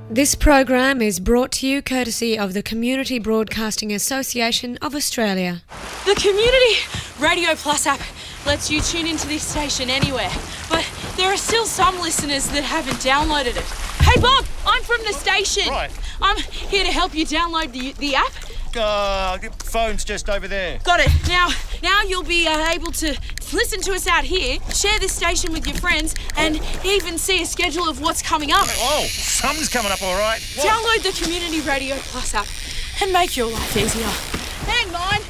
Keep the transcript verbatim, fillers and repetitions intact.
This program is brought to you courtesy of the Community Broadcasting Association of Australia. The Community Radio Plus app lets you tune into this station anywhere, but there are still some listeners that haven't downloaded it. Hey Bob, I'm from the station. Right. I'm here to help you download the the app. Uh, the phone's just over there. Got it. Now, now you'll be uh, able to listen to us out here, share this station with your friends, and even see a schedule of what's coming up. Oh, something's coming up all right. What? Download the Community Radio Plus app and make your life easier. And mine.